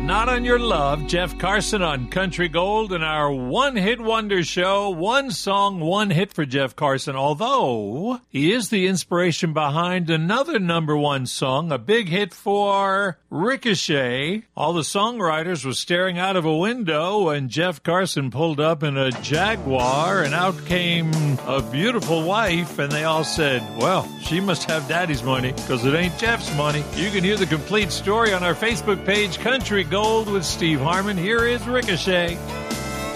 Not on Your Love, Jeff Carson on Country Gold in our one-hit wonder show. One song, one hit for Jeff Carson, although he is the inspiration behind another number one song, a big hit for Ricochet. All the songwriters were staring out of a window when Jeff Carson pulled up in a Jaguar, and out came a beautiful wife, and they all said, well, she must have daddy's money, because it ain't Jeff's money. You can hear the complete story on our Facebook page, Country Gold with Steve Harmon. Here is Ricochet.